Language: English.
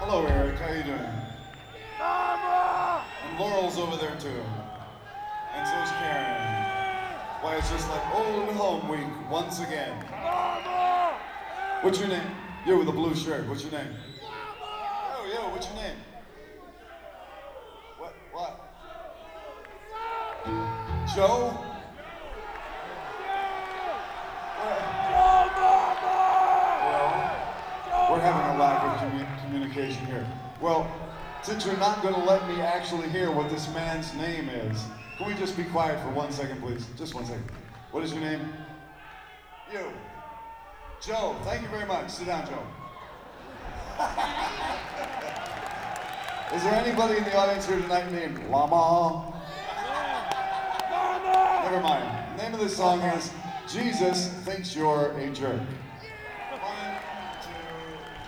Hello, Eric. How you doing? Mama! And Laurel's over there too. And so's Karen. Why, it's just like old home week once again. Mama! What's your name? You with the blue shirt. What's your name? Yo, what's your name? What? Joe? Well, we're having a lack of communication here. Well, since you're not going to let me actually hear what this man's name is, can we just be quiet for 1 second, please? Just 1 second. What is your name? You. Joe. Thank you very much. Sit down, Joe. Is there anybody in the audience here tonight named Llama? Never mind. The name of this song is Jesus Thinks You're a Jerk.